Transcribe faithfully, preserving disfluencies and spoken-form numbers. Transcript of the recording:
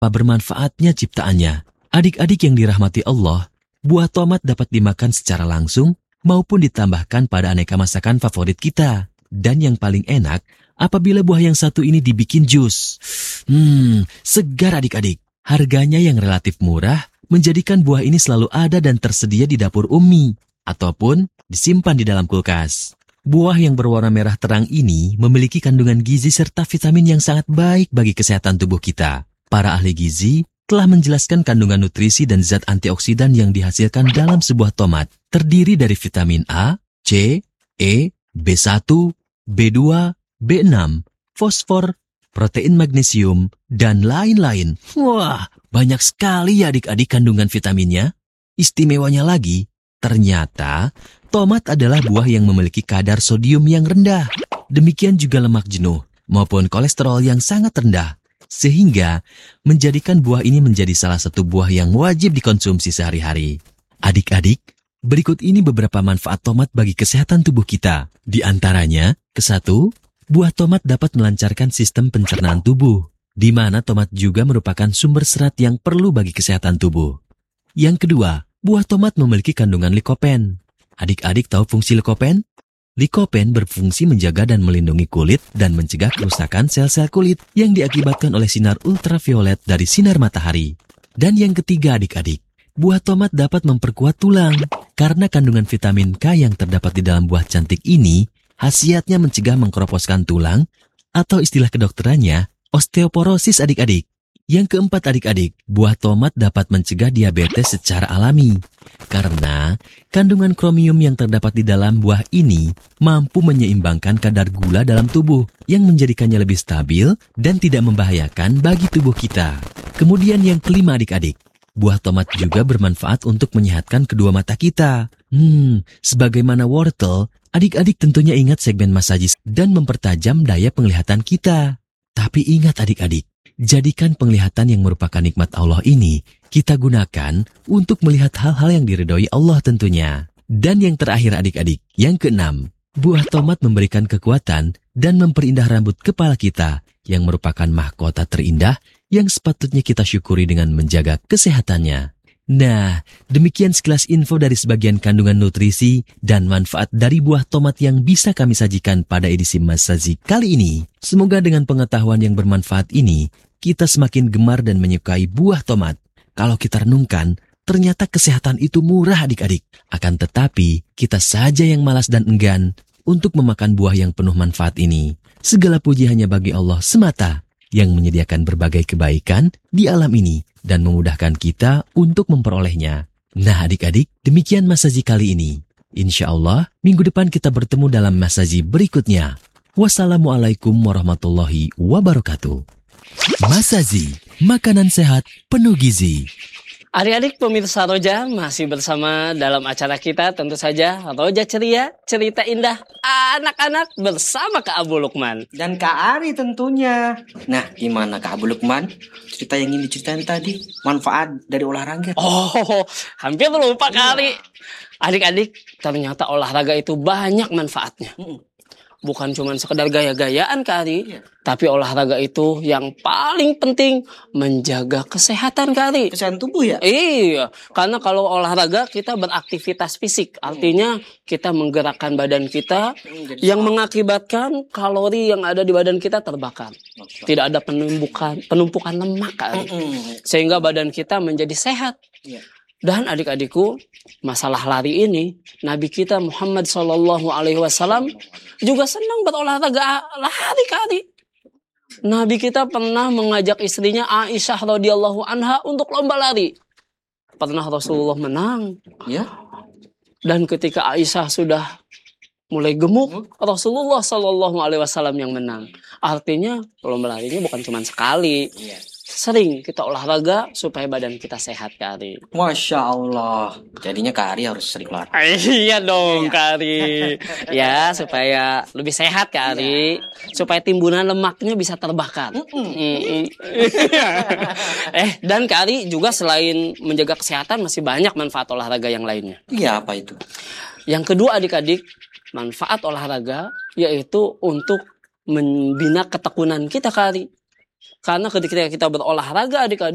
bermanfaatnya ciptaannya. Adik-adik yang dirahmati Allah, buah tomat dapat dimakan secara langsung maupun ditambahkan pada aneka masakan favorit kita. Dan yang paling enak, apabila buah yang satu ini dibikin jus. Hmm, segar adik-adik. Harganya yang relatif murah menjadikan buah ini selalu ada dan tersedia di dapur Ummi ataupun disimpan di dalam kulkas. Buah yang berwarna merah terang ini memiliki kandungan gizi serta vitamin yang sangat baik bagi kesehatan tubuh kita. Para ahli gizi telah menjelaskan kandungan nutrisi dan zat antioksidan yang dihasilkan dalam sebuah tomat. Terdiri dari vitamin A, C, E, B satu, B dua, B enam, fosfor, protein magnesium, dan lain-lain. Wah, banyak sekali ya adik-adik kandungan vitaminnya. Istimewanya lagi, ternyata tomat adalah buah yang memiliki kadar sodium yang rendah. Demikian juga lemak jenuh maupun kolesterol yang sangat rendah. Sehingga menjadikan buah ini menjadi salah satu buah yang wajib dikonsumsi sehari-hari. Adik-adik, berikut ini beberapa manfaat tomat bagi kesehatan tubuh kita. Di antaranya, kesatu, buah tomat dapat melancarkan sistem pencernaan tubuh, di mana tomat juga merupakan sumber serat yang perlu bagi kesehatan tubuh. Yang kedua, buah tomat memiliki kandungan likopen. Adik-adik tahu fungsi likopen? Likopen berfungsi menjaga dan melindungi kulit dan mencegah kerusakan sel-sel kulit yang diakibatkan oleh sinar ultraviolet dari sinar matahari. Dan yang ketiga adik-adik, buah tomat dapat memperkuat tulang. Karena kandungan vitamin K yang terdapat di dalam buah cantik ini, khasiatnya mencegah mengkeroposkan tulang atau istilah kedokterannya osteoporosis adik-adik. Yang keempat adik-adik, buah tomat dapat mencegah diabetes secara alami. Karena kandungan kromium yang terdapat di dalam buah ini mampu menyeimbangkan kadar gula dalam tubuh yang menjadikannya lebih stabil dan tidak membahayakan bagi tubuh kita. Kemudian yang kelima adik-adik, buah tomat juga bermanfaat untuk menyehatkan kedua mata kita. Hmm, sebagaimana wortel, adik-adik tentunya ingat segmen masajis dan mempertajam daya penglihatan kita. Tapi ingat adik-adik, jadikan penglihatan yang merupakan nikmat Allah ini kita gunakan untuk melihat hal-hal yang diridhoi Allah tentunya. Dan yang terakhir adik-adik, yang keenam, buah tomat memberikan kekuatan dan memperindah rambut kepala kita yang merupakan mahkota terindah yang sepatutnya kita syukuri dengan menjaga kesehatannya. Nah, demikian sekilas info dari sebagian kandungan nutrisi dan manfaat dari buah tomat yang bisa kami sajikan pada edisi Masazi kali ini. Semoga dengan pengetahuan yang bermanfaat ini, kita semakin gemar dan menyukai buah tomat. Kalau kita renungkan, ternyata kesehatan itu murah adik-adik. Akan tetapi, kita saja yang malas dan enggan untuk memakan buah yang penuh manfaat ini. Segala puji hanya bagi Allah semata yang menyediakan berbagai kebaikan di alam ini dan memudahkan kita untuk memperolehnya. Nah adik-adik, demikian Masazi kali ini. Insya Allah, minggu depan kita bertemu dalam Masazi berikutnya. Wassalamualaikum warahmatullahi wabarakatuh. Masazi, makanan sehat penuh gizi. Adik-adik pemirsa Roja masih bersama dalam acara kita tentu saja Roja Ceria, cerita indah anak-anak bersama Kak Abu Lukman. Dan Kak Ari tentunya. Nah gimana Kak Abu Lukman? Cerita yang ingin diceritain tadi, manfaat dari olahraga. Oh, hampir lupa Kak Ari. Adik-adik, ternyata olahraga itu banyak manfaatnya. Bukan cuma sekedar gaya-gayaan Kari, iya. Tapi olahraga itu yang paling penting menjaga kesehatan Kari. Kesehatan tubuh ya? Iya, karena kalau olahraga kita beraktivitas fisik, artinya kita menggerakkan badan kita hmm, yang sama. Mengakibatkan kalori yang ada di badan kita terbakar. Maksud. Tidak ada penumpukan penumpukan lemak Kari, hmm. Sehingga badan kita menjadi sehat. Iya. Dan adik-adikku, masalah lari ini, Nabi kita Muhammad Shallallahu Alaihi Wasallam juga senang berolahraga lari kali. Nabi kita pernah mengajak istrinya Aisyah radhiyallahu anha untuk lomba lari. Pernah Rasulullah menang. Ya. Dan ketika Aisyah sudah mulai gemuk, Rasulullah Shallallahu Alaihi Wasallam yang menang. Artinya lomba larinya bukan cuma sekali. Ya. Sering kita olahraga supaya badan kita sehat Kak Ari. Masya Allah. Jadinya Kak Ari harus sering olahraga. Iya dong Kak Ari. Ya supaya lebih sehat Kak Ari. Supaya timbunan lemaknya bisa terbakar. eh dan Kak Ari juga selain menjaga kesehatan masih banyak manfaat olahraga yang lainnya. Iya apa itu? Yang kedua adik-adik, manfaat olahraga yaitu untuk membina ketekunan kita Kak Ari. Karena ketika kita berolahraga adik-adik